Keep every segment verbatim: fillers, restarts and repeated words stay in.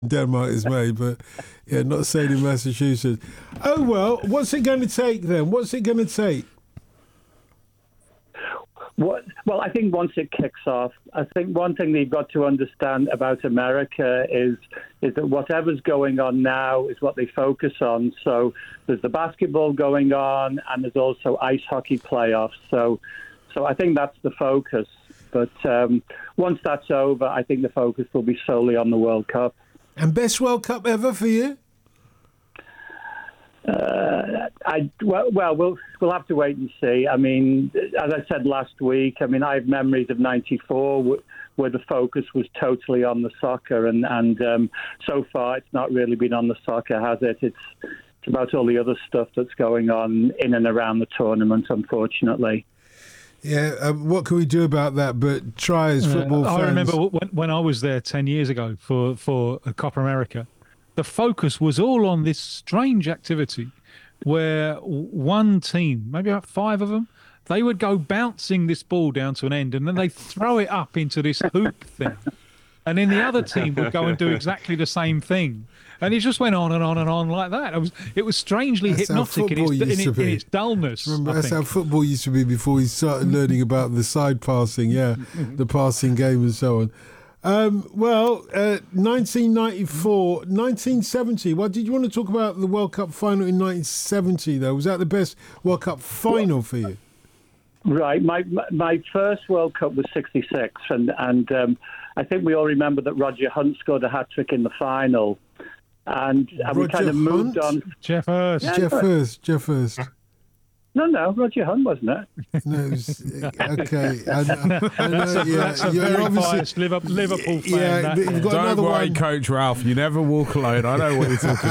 Denmark is made, but yeah, not saying in Massachusetts. Oh well, what's it going to take then? What's it going to take? What, well, I think once it kicks off, I think one thing that you've got to understand about America is is that whatever's going on now is what they focus on. So there's the basketball going on, and there's also ice hockey playoffs. So, so I think that's the focus. But um, once that's over, I think the focus will be solely on the World Cup. And best World Cup ever for you? Uh, I well, well, we'll we'll have to wait and see. I mean, as I said last week, I mean, I have memories of ninety-four where the focus was totally on the soccer, and and um, so far it's not really been on the soccer, has it? It's it's about all the other stuff that's going on in and around the tournament, unfortunately. Yeah, um, what can we do about that? But try as football uh, fans. I remember when, when I was there ten years ago for, for Copa America, the focus was all on this strange activity where one team, maybe about five of them, they would go bouncing this ball down to an end and then they throw it up into this hoop thing. And then the other team would go and do exactly the same thing. And it just went on and on and on like that. It was it was strangely That's hypnotic in its, in, its, in its dullness. Remember, I that's think. how football used to be before we started learning about the side passing, yeah, the passing game and so on. Um, well, uh, nineteen ninety-four, nineteen seventy. What did you want to talk about the World Cup final in nineteen seventy, though? Was that the best World Cup final for you? Right. My my first World Cup was sixty-six, and, and um, I think we all remember that Roger Hunt scored a hat-trick in the final. And, and we kind of moved Hunt? on. Jeff Hurst. Yeah, Jeff Hurst, Jeff Hurst. No, no, Roger Hunt, wasn't it? No, it was, okay. I, know, I know, That's a, yeah, that's a you're very obviously- biased Liverpool, Liverpool fan. Yeah, that, but you've yeah. got Don't another worry, one. Coach Ralph. You never walk alone. I know what you're talking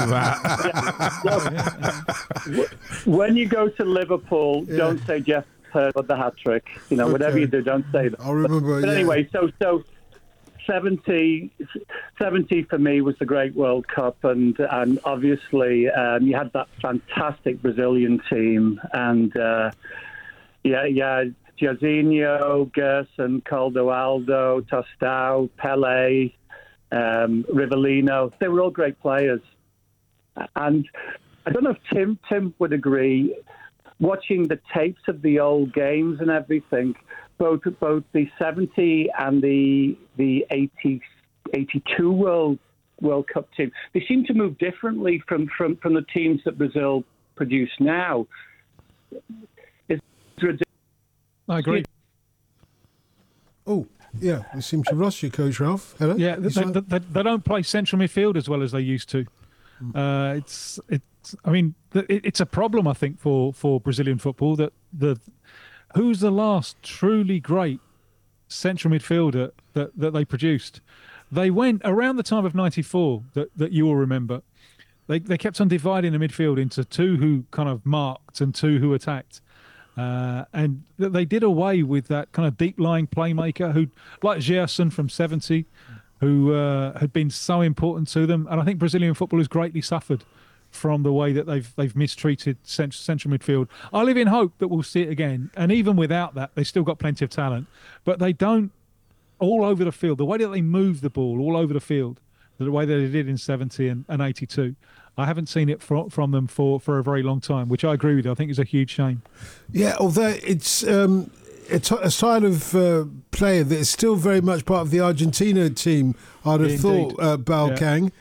about. When you go to Liverpool, Yeah. don't say Jeff Hurst got the hat-trick. You know, whatever Okay. you do, don't say that. I'll remember, But yeah. anyway, so so seventy, seventy for me was the great World Cup, and and obviously um, you had that fantastic Brazilian team, and uh, yeah, yeah, Jairzinho, Gerson, Caldoaldo, Tostão, Pelé, um, Rivellino. They were all great players, and I don't know if Tim Tim would agree. Watching the tapes of the old games and everything, both both the seventy and the the eighty, eighty-two World World Cup team, they seem to move differently from, from, from the teams that Brazil produce now. Is there a I agree. Oh, yeah, we seem to rush you, Coach Ralph. Hello? Yeah, You they, saw- they, they, they don't play central midfield as well as they used to. Uh, it's it's. I mean, th- it, it's a problem I think for, for Brazilian football that the who's the last truly great central midfielder that, that they produced. They went around the time of ninety-four that, that you will remember. They they kept on dividing the midfield into two who kind of marked and two who attacked. Uh, and th- they did away with that kind of deep-lying playmaker who, like Gerson from seventy, who uh, had been so important to them. And I think Brazilian football has greatly suffered from the way that they've they've mistreated cent- central midfield. I live in hope that we'll see it again. And even without that, they've still got plenty of talent. But they don't, all over the field, the way that they move the ball all over the field, the way that they did in seventy and, and eighty-two, I haven't seen it from, from them for, for a very long time, which I agree with you. I think is a huge shame. Yeah, although it's um, a, t- a style of uh, player that is still very much part of the Argentina team, I'd have Indeed. thought, uh, Balkang.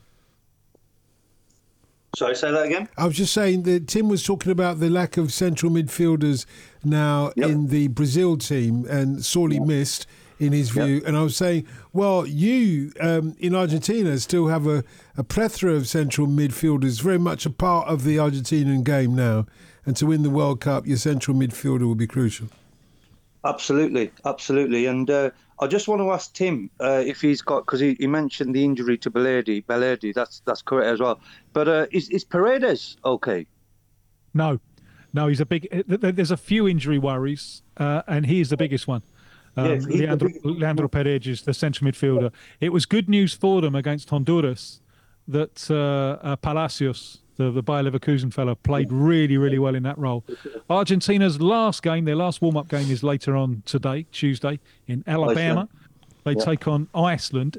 Sorry, say that again? I was just saying that Tim was talking about the lack of central midfielders now Yep. in the Brazil team and sorely missed in his view. Yep. And I was saying, well, you um, in Argentina still have a, a plethora of central midfielders, very much a part of the Argentinian game now. And to win the World Cup, your central midfielder will be crucial. Absolutely, absolutely. And uh, I just want to ask Tim uh, if he's got, because he, he mentioned the injury to Balerdi. Balerdi, that's that's correct as well. But uh, is, is Paredes okay? No, no, he's a big. th- th- There's a few injury worries, uh, and he is the biggest one. Um, Yes, he's the Leandro, big- Leandro Paredes, the central midfielder. It was good news for them against Honduras that uh, uh, Palacios, the, the Bayer Leverkusen fellow, played really, really well in that role. Argentina's last game, their last warm-up game is later on today, Tuesday, in Alabama. They Iceland. take on Iceland.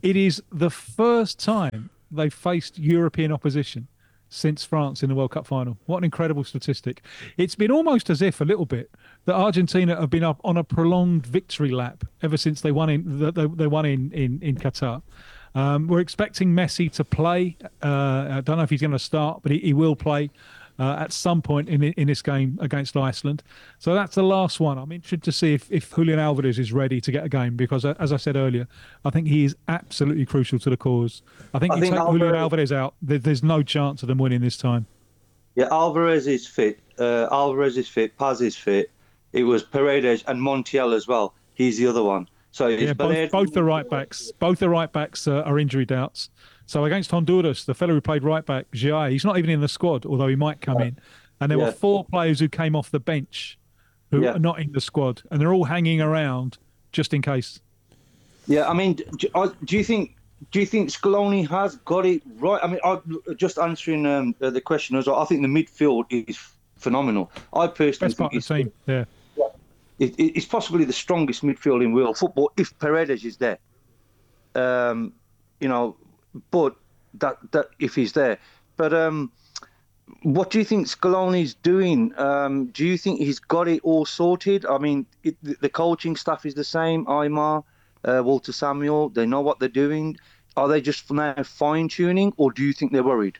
It is the first time they faced European opposition since France in the World Cup final. What an incredible statistic. It's been almost as if, a little bit, that Argentina have been up on a prolonged victory lap ever since they won in they, they won in, in, in Qatar. Um, we're expecting Messi to play. Uh, I don't know if he's going to start, but he, he will play uh, at some point in in this game against Iceland. So that's the last one. I'm interested to see if, if Julian Alvarez is ready to get a game because, uh, as I said earlier, I think he is absolutely crucial to the cause. I think I you think take Alvarez, Julian Alvarez out, there, there's no chance of them winning this time. Yeah, Alvarez is fit. Uh, Alvarez is fit. Paz is fit. It was Paredes and Montiel as well. He's the other one. So it's yeah, both, both the right backs, both the right backs uh, are injury doubts. So against Honduras, the fellow who played right back, Jai, he's not even in the squad, although he might come in. And there yeah. were four players who came off the bench who yeah. are not in the squad, and they're all hanging around just in case. Yeah, I mean, do, do you think do you think Scaloni has got it right? I mean, I, just answering um, the question as well. I think the midfield is phenomenal. I personally Best part think of the team, yeah. It, it's possibly the strongest midfield in world football if Paredes is there. Um, you know, but that that if he's there. But um, what do you think Scaloni's doing? Um, do you think he's got it all sorted? I mean, it, the coaching staff is the same. Aymar, uh, Walter Samuel, they know what they're doing. Are they just now fine tuning, or do you think they're worried?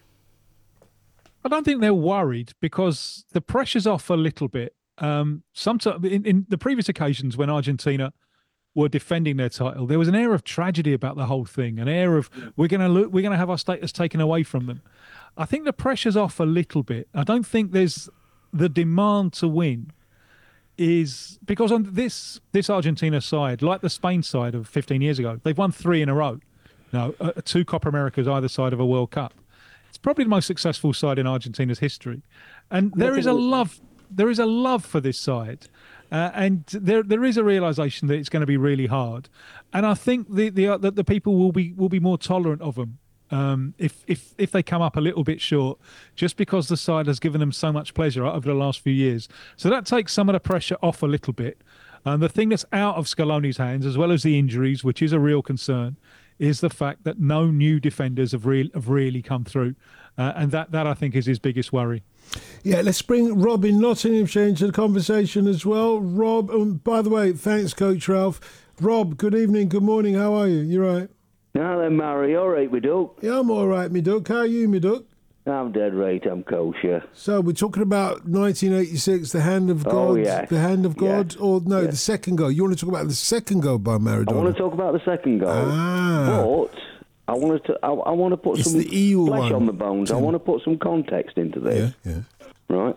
I don't think they're worried because the pressure's off a little bit. Um, sometimes in, in the previous occasions when Argentina were defending their title, there was an air of tragedy about the whole thing, an air of we're going to look, we're going to have our status taken away from them. I think the pressure's off a little bit. I don't think there's the demand to win is because on this this Argentina side, like the Spain side of fifteen years ago, they've won three in a row. No, uh, two Copa Americas either side of a World Cup. It's probably the most successful side in Argentina's history, and there is a love. There is a love for this side, uh, and there there is a realization that it's going to be really hard, and I think the the uh, that the people will be will be more tolerant of them um, if if if they come up a little bit short, just because the side has given them so much pleasure over the last few years. So that takes some of the pressure off a little bit. And the thing that's out of Scaloni's hands, as well as the injuries, which is a real concern, is the fact that no new defenders have really have really come through, uh, and that that I think is his biggest worry. Yeah, let's bring Rob in Nottinghamshire into the conversation as well. Rob, um, by the way, thanks, Coach Ralph. Rob, good evening, good morning. How are you? You right? Hello, Murray. All right, me duck? Yeah, I'm all right, me duck. How are you, me duck? I'm dead right. I'm kosher. So we're talking about nineteen eighty-six, the hand of God. Oh, yeah. The hand of God, yeah. or no, yeah. the second goal. You want to talk about the second goal by Maradona? I want to talk about the second goal, ah. but I want to. I, I want to put it's some the eel flesh one. on the bones. Tim. I want to put some context into this. Yeah, yeah. Right.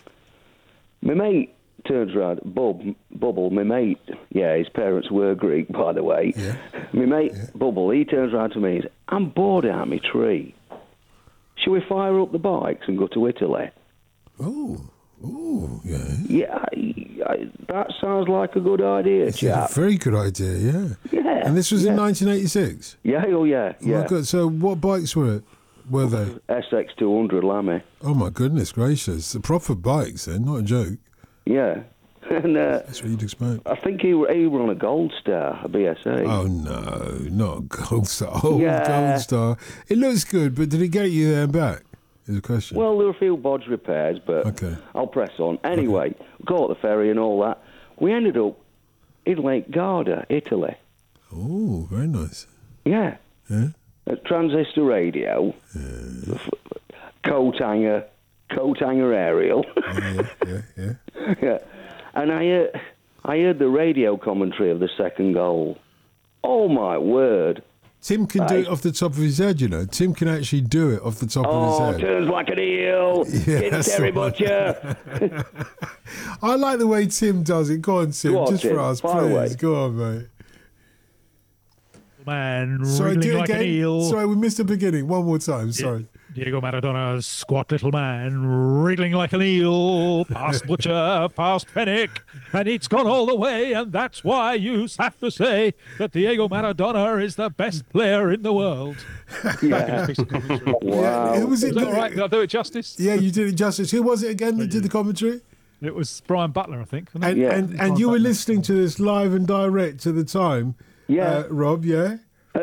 My mate turns around, Bub, Bubble, my mate. Yeah, his parents were Greek, by the way. Yeah. My mate, yeah. Bubble, he turns around to me and says, I'm bored out of my tree. Shall we fire up the bikes and go to Italy? Oh, oh, yeah. Yeah, I, I, that sounds like a good idea, It's chap. a very good idea, yeah. Yeah. And this was yeah. in nineteen eighty-six? Yeah, oh yeah, Oh yeah. my God. So what bikes were it? Were they? S X two hundred Lammy. Oh my goodness gracious. The proper bikes then, not a joke. Yeah. And uh, That's what you'd expect. I think he, he were on a Gold Star, a B S A. Oh no, not a Gold Star. Oh, Yeah. Gold Star. It looks good, but did it get you there and back? Is the question. Well, there were a few bodge repairs, but Okay. I'll press on. Anyway, okay. Got the ferry and all that. We ended up in Lake Garda, Italy. Oh, very nice. Yeah. Yeah. A transistor radio, Yeah. coat hanger, coat hanger aerial. yeah, yeah, yeah. Yeah. And I heard, I heard the radio commentary of the second goal. Oh, my word. Tim can do it off the top of his head, you know. Tim can actually do it off the top Oh, of his head. turns like an eel. Yeah, It's that's Terry the one. Butcher. I like the way Tim does it. Go on, Tim, Go on, just Tim. for us, Fire please. away. Go on, mate. Man, Sorry, wriggling do it like again. an eel. Sorry, we missed the beginning. One more time. Sorry. Diego Maradona, squat little man, wriggling like an eel, past Butcher, past Pennick, and it's gone all the way, and that's why you have to say that Diego Maradona is the best player in the world. Yeah. Wow. Who was it? Is that all right? Did I do it justice? Yeah, you did it justice. Who was it again that did the commentary? It was Brian Butler, I think. wasn't it? And Yeah. and, and you were listening to this live and direct at the time, Yeah. uh, Rob. Yeah. Uh,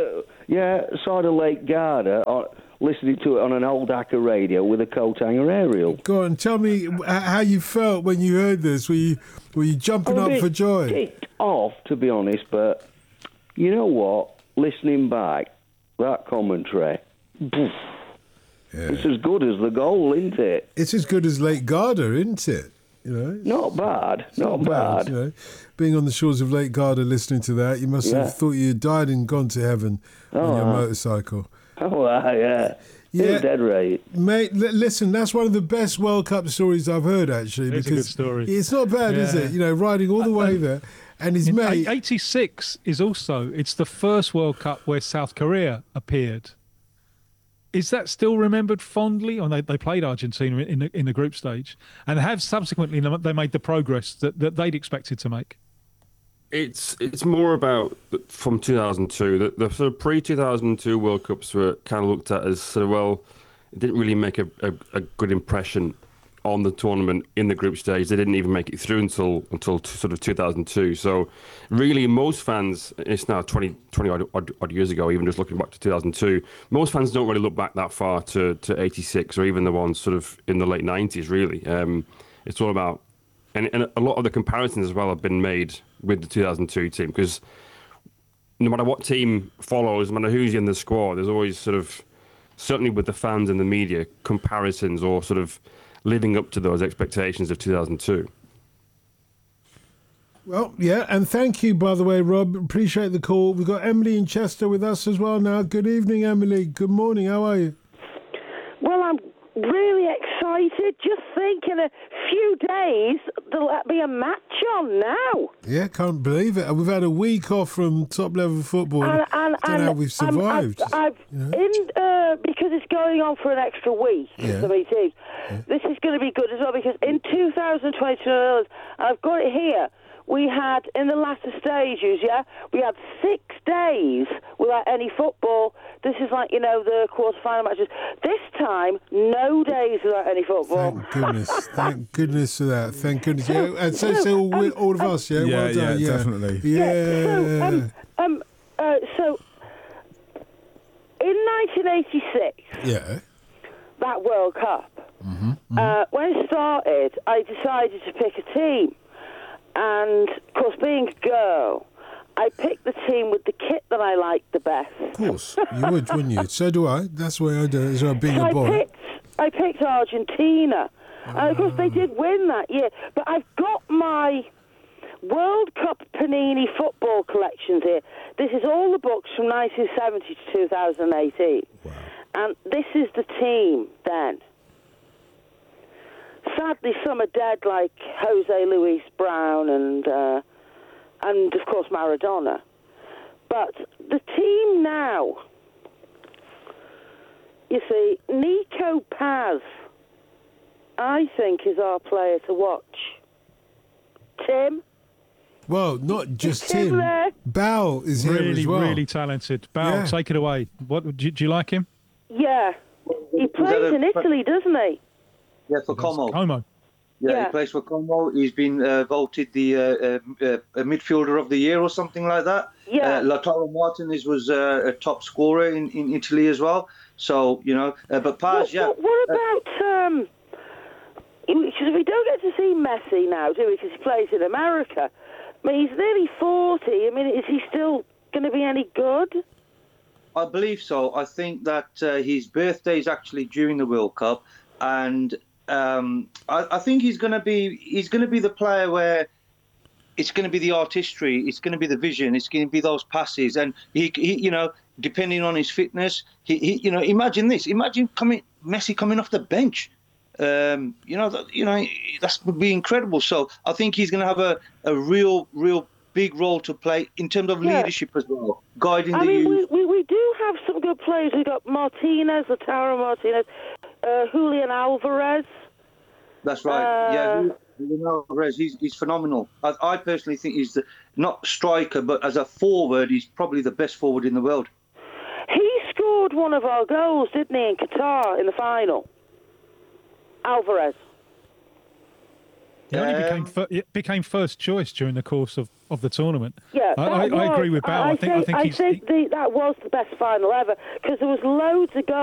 Yeah, side of Lake Garda, uh, listening to it on an old Acker radio with a coat hanger aerial. Go on, tell me h- how you felt when you heard this. Were you were you jumping I'm a up bit for joy? ticked off, to be honest, but you know what? Listening back, that commentary, poof, it's as good as the goal, isn't it? It's as good as Lake Garda, isn't it? You know, Not bad, it's not, bad. You know, being on the shores of Lake Garda, listening to that, you must Yeah. have thought you had died and gone to heaven on Oh, your uh, motorcycle. Oh, uh, yeah. Yeah. You're dead right. Mate, li- listen, that's one of the best World Cup stories I've heard, actually. It's a because good story. It's not bad, is Yeah. it? You know, riding all the way there. And his In mate... eighty-six is also, it's the first World Cup where South Korea appeared. Is that still remembered fondly? Or they, they played Argentina in the, in the group stage and have subsequently they made the progress that, that they'd expected to make. It's it's more about from two thousand two. The, the sort of pre two thousand two World Cups were kind of looked at as sort of, well, it didn't really make a, a, a good impression on the tournament in the group stage. They didn't even make it through until until t- sort of two thousand two. So really, most fans, it's now twenty, twenty odd, odd, odd years ago, even just looking back to two thousand two, most fans don't really look back that far to, to eighty-six or even the ones sort of in the late nineties, really. Um, it's all about, and, and a lot of the comparisons as well have been made with the two thousand two team, because no matter what team follows, no matter who's in the squad, there's always sort of, certainly with the fans and the media, comparisons or sort of living up to those expectations of two thousand two. Well, yeah, and thank you, by the way, Rob. Appreciate the call. We've got Emily in Chester with us as well now. Good evening, Emily. Good morning. How are you? Well, I'm really excited. Just think in a few days there'll be a match on now. Yeah, can't believe it. We've had a week off from top-level football. And, and, I don't know how we've I'm- survived. I've, I've you know? in uh, because it's going on for an extra week. Yeah. The meeting. This is going to be good as well because in two thousand twenty-two, and I've got it here. We had in the latter stages, yeah, we had six days without any football. This is like, you know, the quarter-final matches. This time, no days without any football. Thank goodness. Thank goodness for that. Thank goodness. Yeah, and so, so all, um, all of um, us, yeah? Yeah, well done. yeah, Yeah, definitely. Yeah. So, um, um, uh, so in nineteen eighty-six, yeah. that World Cup, Uh, when it started, I decided to pick a team. And, of course, being a girl, I picked the team with the kit that I liked the best. Of course. You would, wouldn't you? So do I. That's the way I do it as well, being So a I boy. picked, I picked Argentina. And, of course, they did win that year. But I've got my World Cup Panini football collections here. This is all the books from nineteen seventy to two thousand eighteen. Wow. And this is the team then. Sadly, some are dead, like Jose Luis Brown and, uh, and of course, Maradona. But the team now, you see, Nico Paz, I think, is our player to watch. Tim? Well, not just Tim Tim. there? Bal is here Really, as well. really talented. Bal, Yeah. take it away. What do you, do you like him? Yeah. He that plays a- in Italy, doesn't he? Yeah, for Como. Como. Yeah, Yeah. he plays for Como. He's been uh, voted the uh, uh, uh, midfielder of the year or something like that. Yeah. Uh, Lautaro Martinez was uh, a top scorer in, in Italy as well. So, you know, uh, but Paz, What, yeah. what, what about... Um, because we don't get to see Messi now, do we? Because he plays in America. I mean, he's nearly forty. I mean, is he still going to be any good? I believe so. I think that uh, his birthday is actually during the World Cup, and um, I, I think he's going to be he's going to be the player where it's going to be the artistry, it's going to be the vision, it's going to be those passes, and he, he you know, depending on his fitness, he, he you know, imagine this, imagine coming Messi coming off the bench. Um, you know, that, you know, that would be incredible. So I think he's going to have a, a real, real big role to play in terms of Yeah. leadership as well, guiding I the mean, youth. we, we, we do have some good players. We've got Martinez, Lautaro Martinez, uh, Julian Alvarez. That's right. Uh, yeah, Julian Alvarez, he's, he's phenomenal. I, I personally think he's the, not striker, but as a forward, he's probably the best forward in the world. He scored one of our goals, didn't he, in Qatar in the final? Alvarez. He only Um, became fir- it became first choice during the course of, of the tournament. Yeah, I, that I, I was- agree with Bal. I, think I think I he's. think the, that was the best final ever because there was loads of goals.